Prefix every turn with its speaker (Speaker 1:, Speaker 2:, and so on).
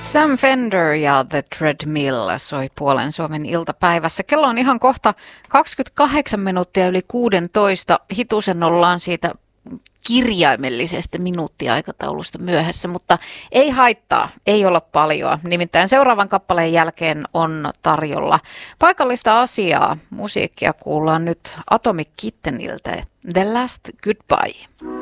Speaker 1: Sam Fender ja The Treadmill soi Puolen Suomen iltapäivässä. Kello on ihan kohta 28 minuuttia yli 16. Hitusen ollaan siitä kirjaimellisesta minuuttiaikataulusta myöhässä, mutta ei haittaa, ei olla paljon. Nimittäin seuraavan kappaleen jälkeen on tarjolla paikallista asiaa. Musiikkia kuullaan nyt Atomic Kitteniltä. The Last Goodbye.